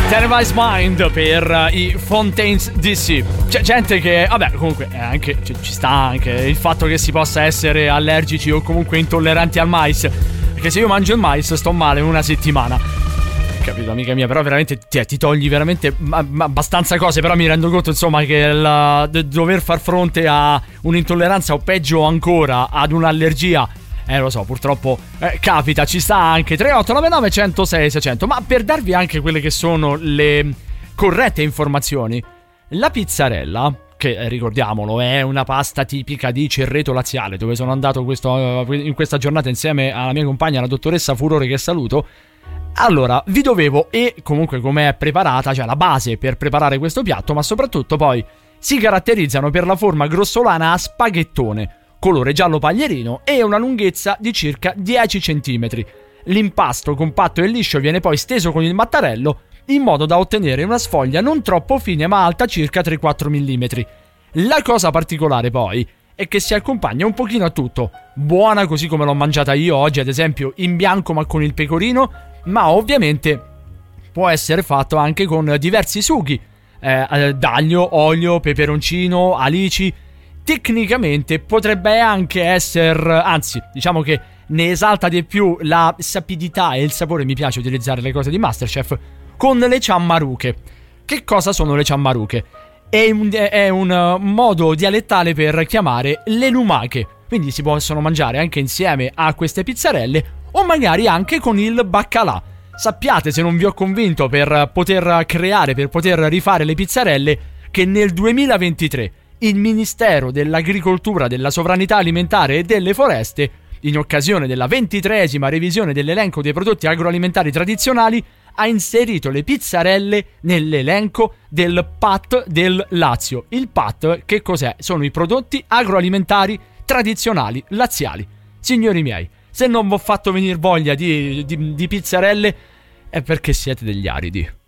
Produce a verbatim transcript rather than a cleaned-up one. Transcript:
Televised Mind per i Fontaines D C. C'è gente che, vabbè, comunque è anche, ci, ci sta anche il fatto che si possa essere allergici o comunque intolleranti al mais, perché se io mangio il mais sto male una settimana. Capito, amica mia, però veramente ti, ti togli veramente ma, ma abbastanza cose. Però mi rendo conto, insomma, che il, de, dover far fronte a un'intolleranza o peggio ancora ad un'allergia, Eh lo so, purtroppo eh, capita, ci sta anche. Tre otto nove nove uno zero sei sei zero zero. Ma per darvi anche quelle che sono le corrette informazioni, la pizzarella, che eh, ricordiamolo è una pasta tipica di Cerreto Laziale, dove sono andato questo, in questa giornata insieme alla mia compagna, la dottoressa Furore, che saluto. Allora, vi dovevo, e comunque com'è preparata, cioè la base per preparare questo piatto, ma soprattutto poi si caratterizzano per la forma grossolana a spaghettone, colore giallo paglierino e una lunghezza di circa dieci centimetri. L'impasto compatto e liscio viene poi steso con il mattarello in modo da ottenere una sfoglia non troppo fine ma alta circa tre quattro millimetri. La cosa particolare poi è che si accompagna un pochino a tutto. Buona così come l'ho mangiata io oggi, ad esempio in bianco ma con il pecorino, ma ovviamente può essere fatto anche con diversi sughi, eh, d'aglio, olio, peperoncino, alici. Tecnicamente potrebbe anche essere, anzi, diciamo che ne esalta di più la sapidità e il sapore, mi piace utilizzare le cose di Masterchef, con le ciammaruche. Che cosa sono le ciammaruche? È un, è un modo dialettale per chiamare le lumache, quindi si possono mangiare anche insieme a queste pizzarelle o magari anche con il baccalà. Sappiate, se non vi ho convinto, per poter creare, per poter rifare le pizzarelle, che nel duemilaventitré il Ministero dell'Agricoltura, della Sovranità Alimentare e delle Foreste, in occasione della ventitreesima revisione dell'elenco dei prodotti agroalimentari tradizionali, ha inserito le pizzarelle nell'elenco del P A T del Lazio. Il P A T che cos'è? Sono i prodotti agroalimentari tradizionali laziali. Signori miei, se non vi ho fatto venire voglia di, di, di pizzarelle è perché siete degli aridi.